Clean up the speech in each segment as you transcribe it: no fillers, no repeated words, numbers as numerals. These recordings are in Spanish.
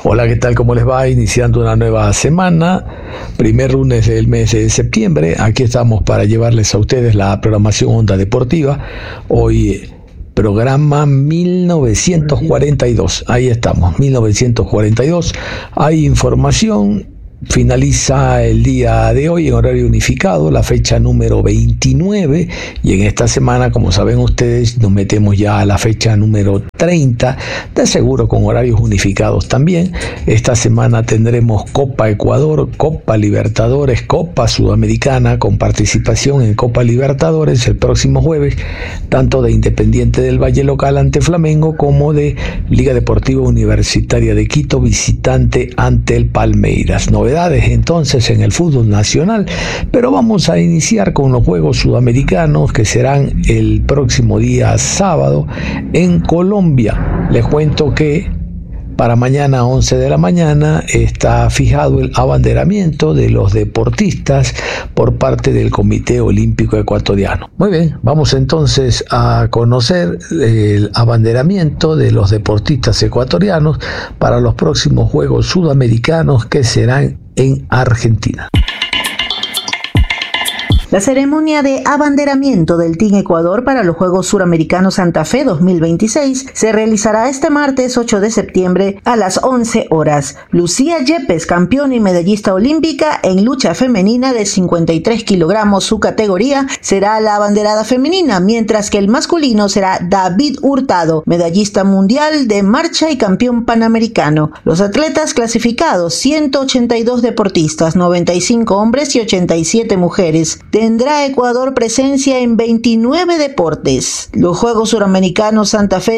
Hola, ¿qué tal? ¿Cómo les va? Iniciando una nueva semana, primer lunes del mes de septiembre. Aquí estamos para llevarles a ustedes la programación Onda Deportiva. Hoy programa 1942. Ahí estamos, 1942. Hay información. Finaliza el día de hoy en horario unificado, la fecha número 29, y en esta semana, como saben ustedes, nos metemos ya a la fecha número 30, de seguro con horarios unificados también. Esta semana tendremos Copa Ecuador, Copa Libertadores, Copa Sudamericana, con participación en Copa Libertadores el próximo jueves, tanto de Independiente del Valle local ante Flamengo, como de Liga Deportiva Universitaria de Quito, visitante ante el Palmeiras. Novedades entonces en el fútbol nacional, pero vamos a iniciar con los Juegos Sudamericanos que serán el próximo día sábado en Colombia. Les cuento que para mañana 11 de la mañana está fijado el abanderamiento de los deportistas por parte del Comité Olímpico Ecuatoriano. Muy bien, vamos entonces a conocer el abanderamiento de los deportistas ecuatorianos para los próximos Juegos Sudamericanos que serán en Argentina. La ceremonia de abanderamiento del Team Ecuador para los Juegos Suramericanos Santa Fe 2026 se realizará este martes 8 de septiembre a las 11 horas. Lucía Yepes, campeona y medallista olímpica en lucha femenina de 53 kilogramos su categoría, será la abanderada femenina, mientras que el masculino será David Hurtado, medallista mundial de marcha y campeón panamericano. Los atletas clasificados, 182 deportistas, 95 hombres y 87 mujeres. Tendrá Ecuador presencia en 29 deportes. Los Juegos Suramericanos Santa Fe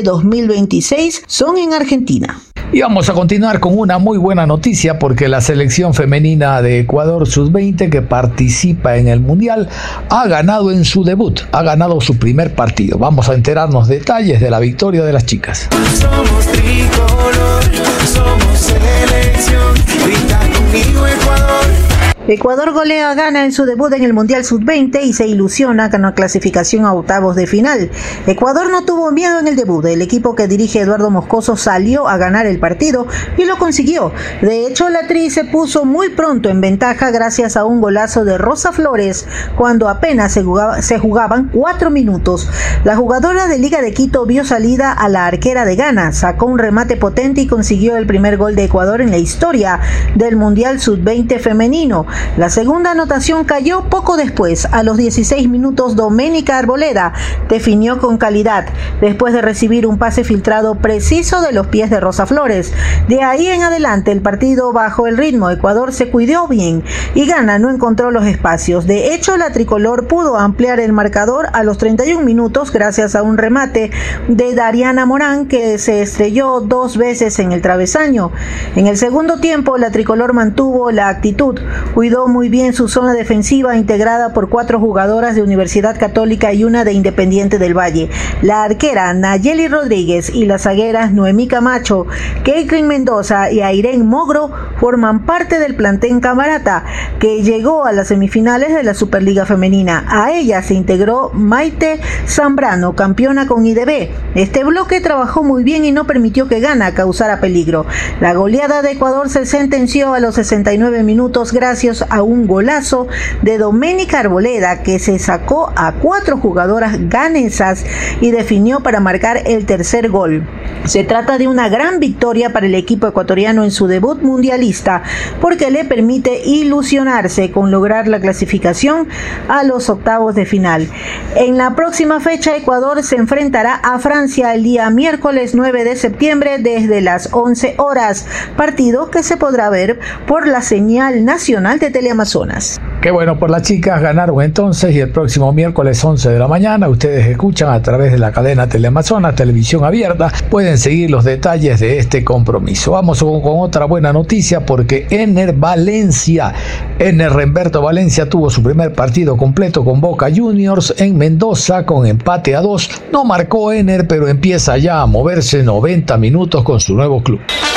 2026 son en Argentina. Y vamos a continuar con una muy buena noticia, porque la selección femenina de Ecuador Sub-20, que participa en el Mundial, ha ganado en su debut, ha ganado su primer partido. Vamos a enterarnos detalles de la victoria de las chicas. Somos tricolor, somos selección, grita conmigo Ecuador. Ecuador golea a Ghana en su debut en el Mundial Sub-20 y se ilusiona con la clasificación a octavos de final. Ecuador no tuvo miedo en el debut. El equipo que dirige Eduardo Moscoso salió a ganar el partido y lo consiguió. De hecho, la Tri se puso muy pronto en ventaja gracias a un golazo de Rosa Flores cuando apenas se jugaban 4 minutos. La jugadora de Liga de Quito vio salida a la arquera de Ghana, sacó un remate potente y consiguió el primer gol de Ecuador en la historia del Mundial Sub-20 femenino. La segunda anotación cayó poco después. A los 16 minutos, Doménica Arboleda definió con calidad, después de recibir un pase filtrado preciso de los pies de Rosa Flores. De ahí en adelante, el partido bajó el ritmo. Ecuador se cuidó bien y Ghana no encontró los espacios. De hecho, la tricolor pudo ampliar el marcador a los 31 minutos gracias a un remate de Dariana Morán, que se estrelló 2 veces en el travesaño. En el segundo tiempo, la tricolor mantuvo la actitud. Cuidó muy bien su zona defensiva, integrada por 4 jugadoras de Universidad Católica y una de Independiente del Valle. La arquera Nayeli Rodríguez y las zagueras Noemí Camacho, Caitlin Mendoza y Airén Mogro forman parte del plantel Camarata, que llegó a las semifinales de la Superliga Femenina. A ella se integró Maite Zambrano, campeona con IDB. Este bloque trabajó muy bien y no permitió que Ghana causara peligro. La goleada de Ecuador se sentenció a los 69 minutos gracias a un golazo de Doménica Arboleda, que se sacó a 4 jugadoras ganesas y definió para marcar el tercer gol. Se trata de una gran victoria para el equipo ecuatoriano en su debut mundialista, porque le permite ilusionarse con lograr la clasificación a los octavos de final. En la próxima fecha, Ecuador se enfrentará a Francia el día miércoles 9 de septiembre desde las 11 horas, partido que se podrá ver por la señal nacional de Teleamazonas. Qué bueno por las chicas, ganaron entonces, y el próximo miércoles 11 de la mañana ustedes escuchan a través de la cadena Teleamazonas, televisión abierta, pueden seguir los detalles de este compromiso. Vamos con otra buena noticia, porque Ener Remberto Valencia tuvo su primer partido completo con Boca Juniors en Mendoza con empate a 2. No marcó Ener, pero empieza ya a moverse 90 minutos con su nuevo club.